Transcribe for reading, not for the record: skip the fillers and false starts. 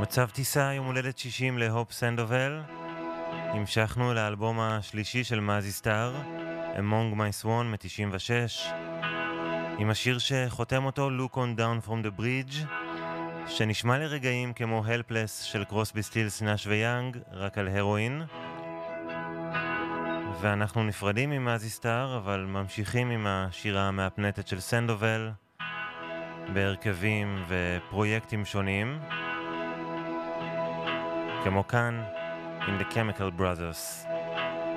מצב טיסה יום הולדת 60 להופ סנדובל. המשכנו לאלבום השלישי של מאזי סטאר, Among My Swan מ-96, עם השיר שחותם אותו Look on Down from the Bridge, שנשמע לרגעים כמו Helpless של קרוסבי סטילס נאש ויאנג, רק על הרואין. ואנחנו נפרדים ממאזי סטאר, אבל ממשיכים עם השירה המאפנטת של סנדובל בהרכבים ופרויקטים שונים, כמו כאן, in the Chemical Brothers.